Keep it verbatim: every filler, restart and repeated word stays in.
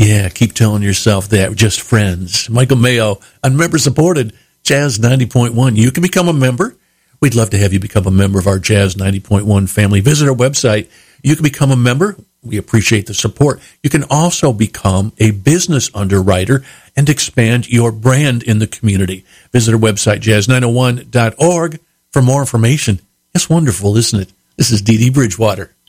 Yeah, keep telling yourself that. We're just friends. Michael Mayo on member-supported Jazz ninety point one. You can become a member. We'd love to have you become a member of our Jazz ninety point one family. Visit our website. You can become a member. We appreciate the support. You can also become a business underwriter and expand your brand in the community. Visit our website, jazz nine oh one dot org, for more information. It's wonderful, isn't it? This is Dee Dee Bridgewater.